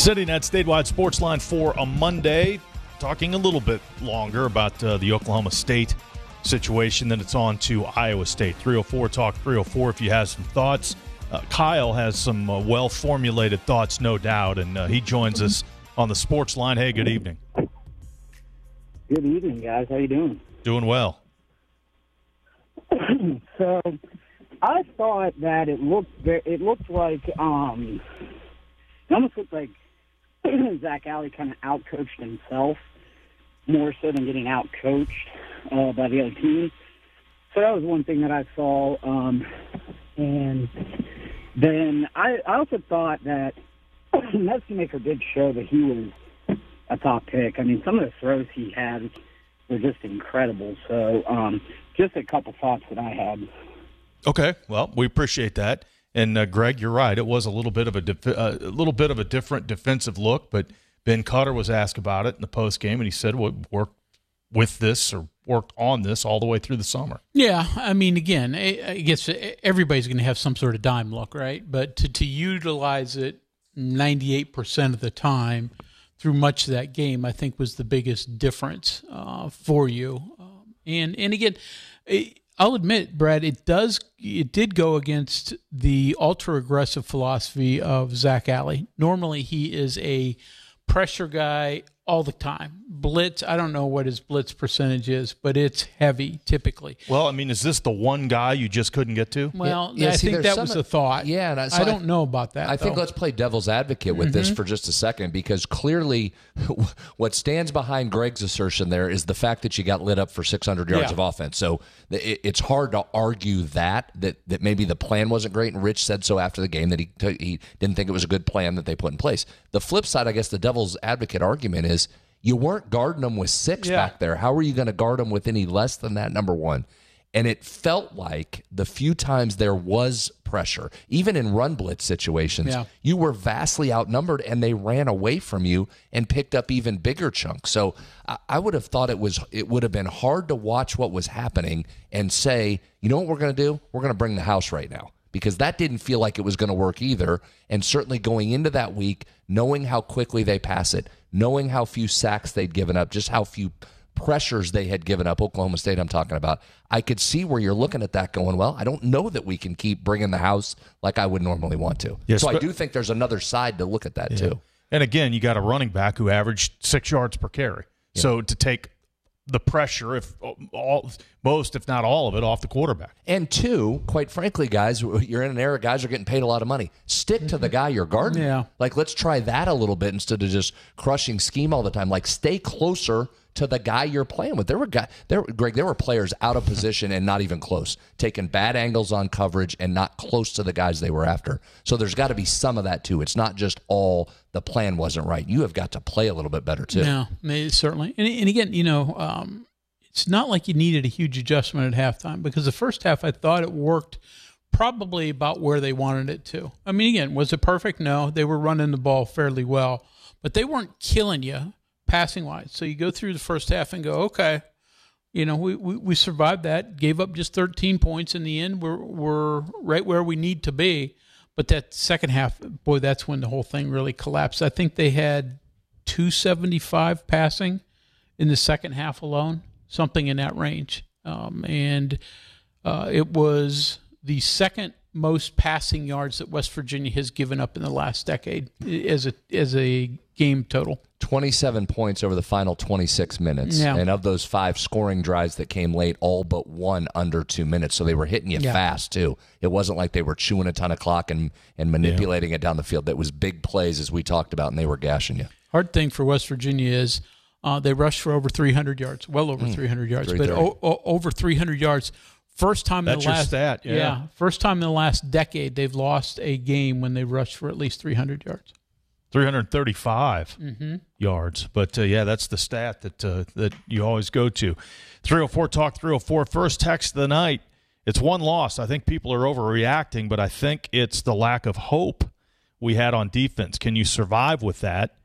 Sitting at Statewide Sports Line for a Monday, talking a little bit longer about the Oklahoma State situation, then it's on to Iowa State. 304 Talk 304 if you have some thoughts. Kyle has some well-formulated thoughts, no doubt, and he joins us on the Sports Line. Hey, good evening. Good evening, guys. How you doing? Doing well. So, I thought that it looked like it almost looked like Zach Alley kind of outcoached himself more so than getting outcoached by the other team. So that was one thing that I saw. And then I also thought that Messmaker did show that he was a top pick. I mean, some of the throws he had were just incredible. So just a couple thoughts that I had. Okay, well, we appreciate that. And Greg, you're right. It was a little bit of a different defensive look, but Ben Cutter was asked about it in the post game, and he said, "We worked with this or worked on this all the way through the summer." Yeah, I mean, again, I guess everybody's going to have some sort of dime look, right? But to utilize it 98% of the time through much of that game, I think was the biggest difference for you. And again. I'll admit, Brad, it did go against the ultra-aggressive philosophy of Zach Alley. Normally, he is a pressure guy all the time. Blitz, I don't know what his blitz percentage is, but it's heavy typically. Well, I mean, is this the one guy you just couldn't get to? Well, I think that was a thought. Yeah, and I don't know about that. I think let's play devil's advocate with this for just a second, because clearly what stands behind Greg's assertion there is the fact that you got lit up for 600 yards of offense. So it's hard to argue that maybe the plan wasn't great, and Rich said so after the game that he didn't think it was a good plan that they put in place. The flip side, I guess, the devil's advocate argument is you weren't guarding them with 6 back there. How are you going to guard them with any less than that, number one? And it felt like the few times there was pressure, even in run blitz situations, you were vastly outnumbered, and they ran away from you and picked up even bigger chunks. So I would have thought it would have been hard to watch what was happening and say, you know what we're going to do? We're going to bring the house right now. Because that didn't feel like it was going to work either. And certainly going into that week, knowing how quickly they pass it, knowing how few sacks they'd given up, just how few pressures they had given up, Oklahoma State I'm talking about, I could see where you're looking at that going, well, I don't know that we can keep bringing the house like I would normally want to. Yes, so I do think there's another side to look at that too. And again, you got a running back who averaged 6 yards per carry. Yeah. So to take the pressure, most, if not all of it, off the quarterback. And two, quite frankly, guys, you're in an era guys are getting paid a lot of money. Stick to the guy you're guarding. Yeah. Like, let's try that a little bit instead of just crushing scheme all the time. Like, stay closer to the guy you're playing with. Greg, there were players out of position and not even close, taking bad angles on coverage and not close to the guys they were after. So there's got to be some of that too. It's not just all the plan wasn't right. You have got to play a little bit better too. Yeah, certainly. And again, it's not like you needed a huge adjustment at halftime, because the first half I thought it worked probably about where they wanted it to. I mean, again, was it perfect? No, they were running the ball fairly well, but they weren't killing you passing wise. So you go through the first half and go, okay, we survived that, gave up just 13 points in the end. We're right where we need to be. But that second half, boy, that's when the whole thing really collapsed. I think they had 275 passing in the second half alone, something in that range. And it was the second most passing yards that West Virginia has given up in the last decade as a game total. 27 points over the final 26 minutes. Yeah. And of those 5 scoring drives that came late, all but one under 2 minutes. So they were hitting you fast, too. It wasn't like they were chewing a ton of clock and manipulating it down the field. That was big plays, as we talked about, and they were gashing you. Hard thing for West Virginia is they rushed for over 300 yards, well over 300 yards, but over 300 yards. First time in the last stat, first time in the last decade they've lost a game when they rushed for at least 300 yards. 335 yards. But, that's the stat that you always go to. 304 Talk 304, first text of the night. It's one loss. I think people are overreacting, but I think it's the lack of hope we had on defense. Can you survive with that?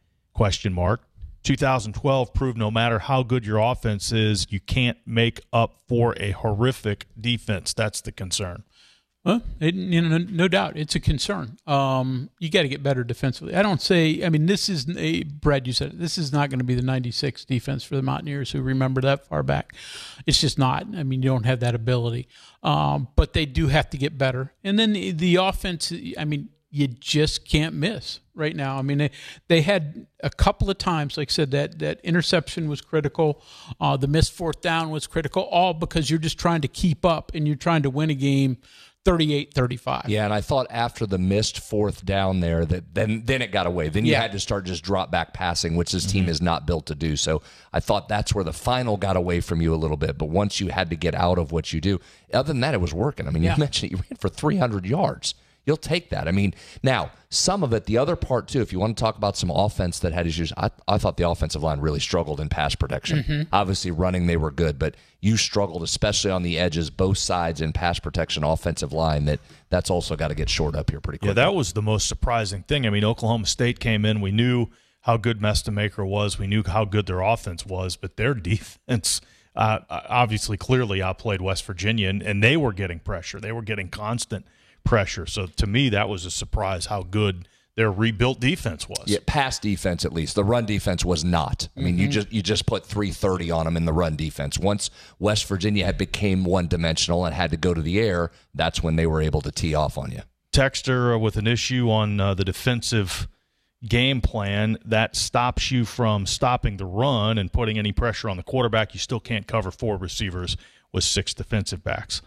2012 proved no matter how good your offense is, you can't make up for a horrific defense. That's the concern. Well, no doubt, it's a concern. You got to get better defensively. I don't say. I mean, Brad. You said it, this is not going to be the '96 defense for the Mountaineers who remember that far back. It's just not. I mean, you don't have that ability. But they do have to get better. And then the offense. I mean, you just can't miss right now. I mean, they had a couple of times, like I said, that interception was critical. The missed fourth down was critical, all because you're just trying to keep up and you're trying to win a game 38-35. Yeah, and I thought after the missed fourth down there that then it got away. Then you had to start just drop back passing, which this team is not built to do. So I thought that's where the final got away from you a little bit. But once you had to get out of what you do, other than that, it was working. I mean, you mentioned it, you ran for 300 yards. You'll take that. I mean, now, some of it, the other part, too, if you want to talk about some offense that had issues, I thought the offensive line really struggled in pass protection. Obviously, running, they were good, but you struggled, especially on the edges, both sides in pass protection, offensive line, that's also got to get shored up here pretty quickly. Yeah, that was the most surprising thing. I mean, Oklahoma State came in. We knew how good Mestamaker was. We knew how good their offense was, but their defense obviously clearly outplayed West Virginia, and they were getting pressure. They were getting constant pressure. So to me, that was a surprise how good their rebuilt defense was. Yeah, pass defense at least. The run defense was not. I mean, you just put 330 on them in the run defense. Once West Virginia had became one-dimensional and had to go to the air, that's when they were able to tee off on you. Texter with an issue on the defensive game plan that stops you from stopping the run and putting any pressure on the quarterback. You still can't cover 4 receivers with 6 defensive backs.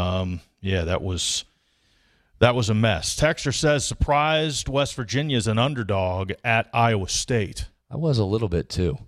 That was a mess. Texter says, surprised West Virginia is an underdog at Iowa State. I was a little bit too.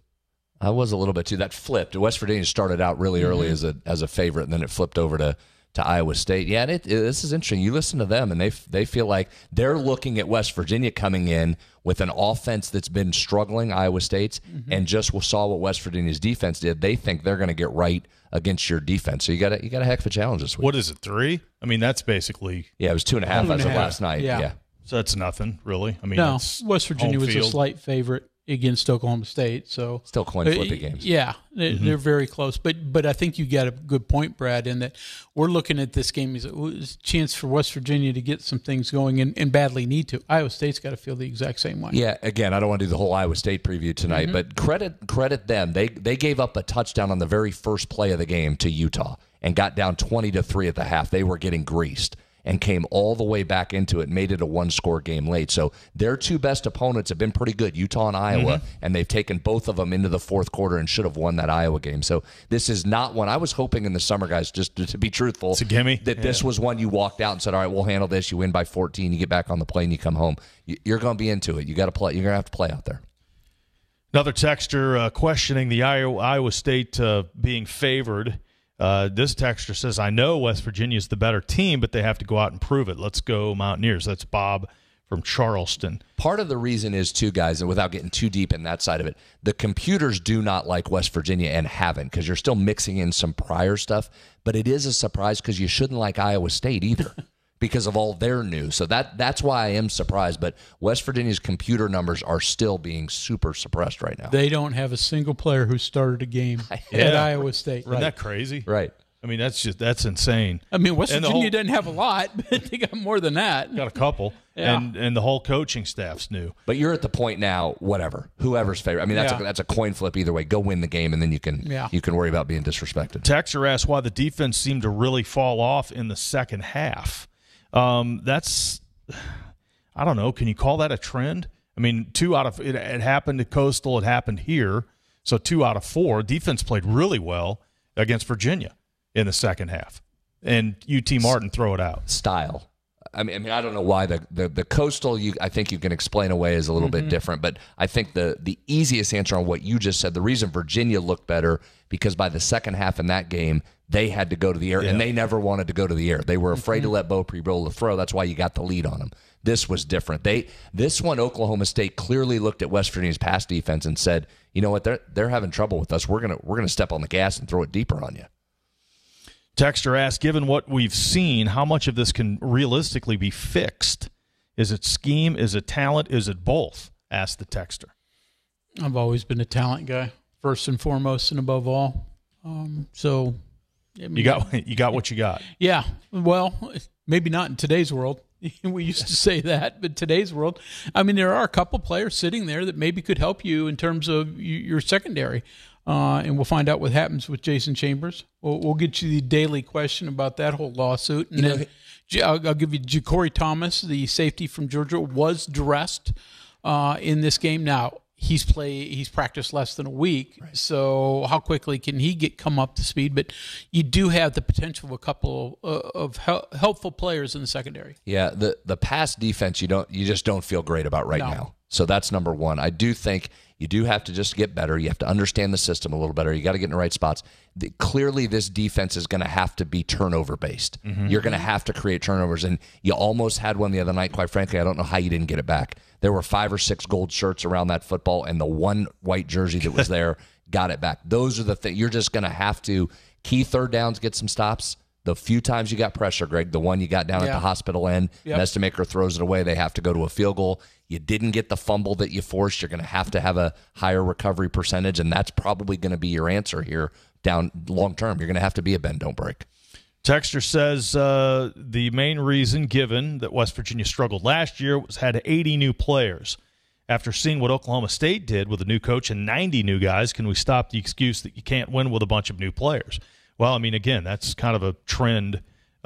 That flipped. West Virginia started out really early as a favorite, and then it flipped over to Iowa State. Yeah, this is interesting. You listen to them, and they feel like they're looking at West Virginia coming in with an offense that's been struggling, Iowa State's, and just saw what West Virginia's defense did. They think they're going to get right against your defense. So you got a heck of a challenge this week. What is it, 3? I mean, that's basically... Yeah, it was 2.5 as of last night. Yeah. So that's nothing, really. I mean, no, West Virginia was a slight favorite against Oklahoma State. So still coin flipping games. Yeah, they're very close. But I think you got a good point, Brad, in that we're looking at this game as a chance for West Virginia to get some things going and badly need to. Iowa State's got to feel the exact same way. Yeah, again, I don't want to do the whole Iowa State preview tonight, but credit them. They gave up a touchdown on the very first play of the game to Utah and got down 20-3 at the half. They were getting greased and came all the way back into it, made it a 1-score game late. So their 2 best opponents have been pretty good, Utah and Iowa, and they've taken both of them into the fourth quarter and should have won that Iowa game. So this is not one. I was hoping in the summer, guys, just to be truthful, it's a gimme. That this was one you walked out and said, all right, we'll handle this. You win by 14, you get back on the plane, you come home. You're going to be into it. You got to play. You're going to have to play out there. Another texter questioning the Iowa State being favored. This texter says, I know West Virginia is the better team, but they have to go out and prove it. Let's go Mountaineers. That's Bob from Charleston. Part of the reason is, too, guys, and without getting too deep in that side of it, the computers do not like West Virginia and haven't, because you're still mixing in some prior stuff. But it is a surprise because you shouldn't like Iowa State either because of all their news. So that's why I am surprised. But West Virginia's computer numbers are still being super suppressed right now. They don't have a single player who started a game at Iowa State. Isn't that crazy? Right. I mean, that's insane. I mean, West Virginia doesn't have a lot, but they got more than that. Got a couple, and the whole coaching staff's new. But you're at the point now, whoever's favorite. I mean, that's a coin flip either way. Go win the game, and then you can worry about being disrespected. Texter asked why the defense seemed to really fall off in the second half. That's, I don't know. Can you call that a trend? I mean, 2 out of it happened at Coastal. It happened here. So 2 out of 4. Defense played really well against Virginia in the second half, and UT Martin throw it out. Style. I mean, I don't know why the Coastal. I think you can explain away is a little bit different, but I think the easiest answer on what you just said, the reason Virginia looked better, because by the second half in that game, they had to go to the air, and they never wanted to go to the air. They were afraid to let Beaupre roll the throw. That's why you got the lead on them. This was different. This one, Oklahoma State clearly looked at West Virginia's pass defense and said, you know what, they're having trouble with us. We're gonna step on the gas and throw it deeper on you. Texter asked, given what we've seen, how much of this can realistically be fixed? Is it scheme? Is it talent? Is it both? Asked the texter. I've always been a talent guy, first and foremost and above all. So I mean, you got what you got. Yeah. Well, Maybe not in today's world. We used to say that, but today's world, I mean, there are a couple players sitting there that maybe could help you in terms of your secondary. And we'll find out what happens with Jason Chambers. We'll get you the daily question about that whole lawsuit. And then I'll give you Ja'Cory Thomas, the safety from Georgia, was dressed in this game. Now, he's practiced less than a week, right. So how quickly can he come up to speed? But you do have the potential of a couple of helpful players in the secondary. Yeah, the pass defense you just don't feel great about now. So that's number one. I do think you do have to just get better. You have to understand the system a little better. You got to get in the right spots. Clearly, this defense is going to have to be turnover-based. Mm-hmm. You're going to have to create turnovers, and you almost had one the other night. Quite frankly, I don't know how you didn't get it back. There were 5 or 6 gold shirts around that football, and the one white jersey that was there got it back. Those are the things. You're just going to have to key third downs, get some stops. The few times you got pressure, Greg, the one you got down at the hospital end, Nestamaker throws it away. They have to go to a field goal. You didn't get the fumble that you forced. You're going to have a higher recovery percentage, and that's probably going to be your answer here down long term. You're going to have to be a bend, don't break. Texter says the main reason given that West Virginia struggled last year was had 80 new players. After seeing what Oklahoma State did with a new coach and 90 new guys, can we stop the excuse that you can't win with a bunch of new players? Well, I mean, again, that's kind of a trend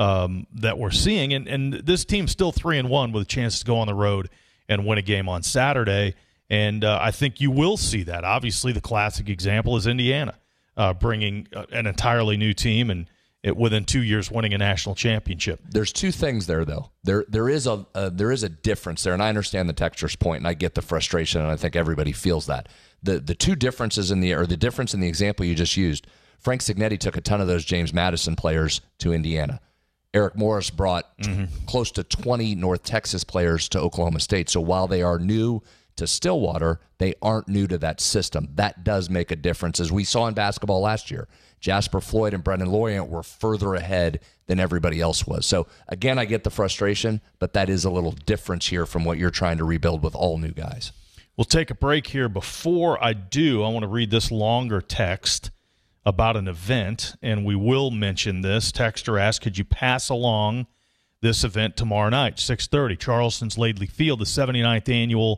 that we're seeing. And this team's still 3-1 with a chance to go on the road and win a game on Saturday. And I think you will see that. Obviously, the classic example is Indiana bringing an entirely new team and within 2 years winning a national championship. There's two things there, though. There is a difference there, and I understand the texture's point, and I get the frustration, and I think everybody feels that. The two differences the difference in the example you just used. Frank Cignetti took a ton of those James Madison players to Indiana. Eric Morris brought close to 20 North Texas players to Oklahoma State. So while they are new to Stillwater, they aren't new to that system. That does make a difference, as we saw in basketball last year. Jasper Floyd and Brendan Loriant were further ahead than everybody else was. So, again, I get the frustration, but that is a little difference here from what you're trying to rebuild with all new guys. We'll take a break here. Before I do, I want to read this longer text about an event, and we will mention this. Texter asked, could you pass along this event tomorrow night, 6:30, Charleston's Laidley Field, the 79th annual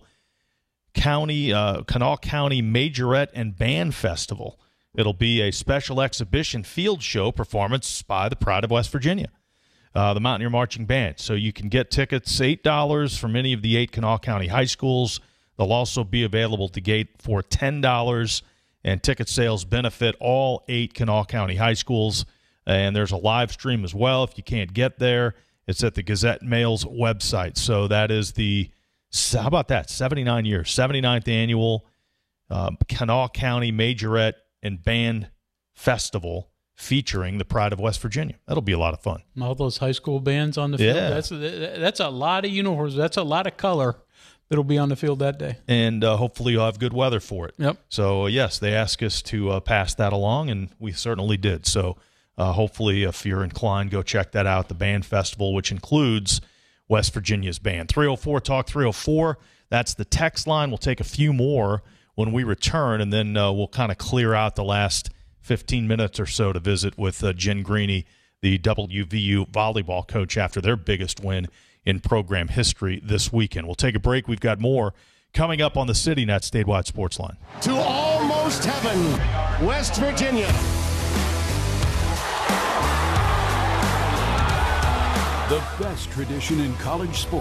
Kanawha County Majorette and Band Festival. It'll be a special exhibition field show performance by the Pride of West Virginia, the Mountaineer Marching Band. So you can get tickets, $8 from any of the 8 Kanawha County high schools. They'll also be available to gate for $10, and ticket sales benefit all 8 Kanawha County high schools. And there's a live stream as well if you can't get there. It's at the Gazette-Mail's website. So that is how about that, 79th annual Kanawha County Majorette and Band Festival featuring the Pride of West Virginia. That'll be a lot of fun. All those high school bands on the field. That's a lot of uniforms. That's a lot of color that'll be on the field that day. And hopefully you'll have good weather for it. Yep. So, yes, they asked us to pass that along, and we certainly did. So hopefully if you're inclined, go check that out, the Band Festival, which includes West Virginia's band. 304-TALK 304. That's the text line. We'll take a few more when we return, and then we'll kind of clear out the last 15 minutes or so to visit with Jen Greeny, the WVU volleyball coach, after their biggest win in program history this weekend. We'll take a break. We've got more coming up on the CityNet Statewide Sports Line. To almost heaven, West Virginia. The best tradition in college sports.